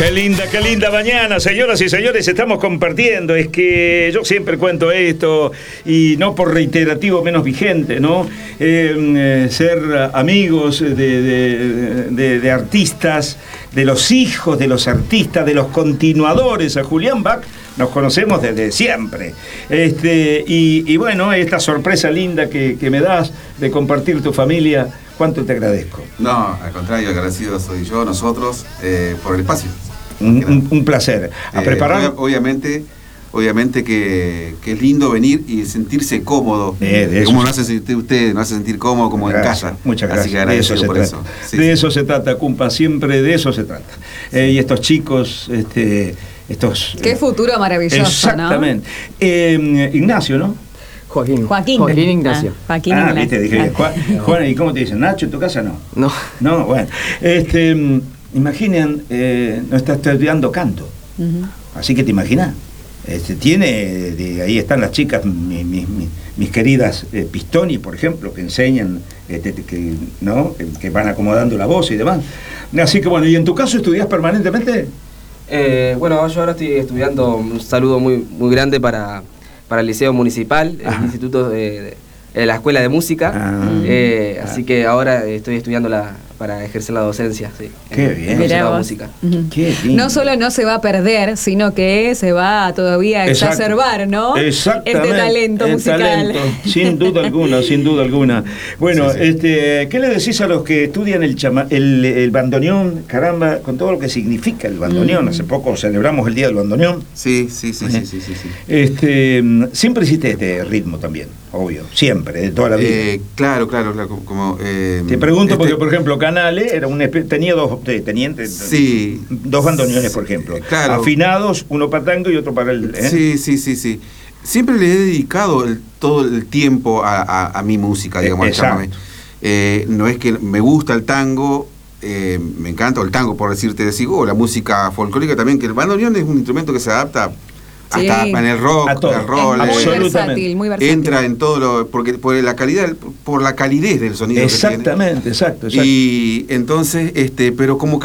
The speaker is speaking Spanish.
Qué linda mañana, señoras y señores, estamos compartiendo. Es que yo siempre cuento esto, y no por reiterativo menos vigente, ¿no? Ser amigos de artistas, de los hijos de los artistas, de los continuadores. A Julián Bach nos conocemos desde siempre. Y bueno, esta sorpresa linda que me das de compartir tu familia, ¿cuánto te agradezco? No, al contrario, agradecido soy yo, nosotros, por el espacio. Un placer. A preparar. Obviamente que es lindo venir y sentirse cómodo. Como nos hace sentir usted, nos hace sentir cómodo como gracias, en casa. Muchas gracias. Así que agradecido por eso. Sí, de eso se trata, Cumpa, siempre de eso se trata. Y estos chicos, qué futuro maravilloso, exactamente. ¿No? Ignacio, ¿no? Joaquín Ignacio. Joaquín Ignacio. Viste, dije, Juan, ¿y cómo te dicen? ¿Nacho en tu casa? No. No, bueno. Imaginen, no está estudiando canto. Así que te imaginas. Ahí están las chicas, mis queridas Pistoni, por ejemplo, que enseñan, que van acomodando la voz y demás. Así que bueno, ¿y en tu caso estudias permanentemente? Bueno, yo ahora estoy estudiando, un saludo muy grande para el Liceo Municipal, el Instituto de la Escuela de Música. Así que ahora estoy estudiando para ejercer la docencia. Sí, qué bien. La música. Qué bien. No solo no se va a perder, sino que se va todavía a exacerbar, ¿no? Exactamente. Este talento musical. Talento, sin duda alguna. Bueno, sí. ¿Qué le decís a los que estudian el bandoneón? Caramba, con todo lo que significa el bandoneón. Hace poco celebramos el Día del Bandoneón. Sí. Siempre hiciste este ritmo también, obvio. Siempre, de toda la vida. Claro. Como, te pregunto porque, por ejemplo, Canale era tenía dos tenientes, sí, dos bandoneones, por ejemplo, claro, afinados, uno para tango y otro para el... Sí. Siempre le he dedicado todo el tiempo a mi música, digamos, al chamamé. No es que me gusta el tango, me encanta el tango, por decirte, la música folclórica también, que el bandoneón es un instrumento que se adapta hasta en el rock, el roll, muy versátil. Entra en todo lo, porque por la calidez del sonido. Exactamente, exacto. Y entonces, pero como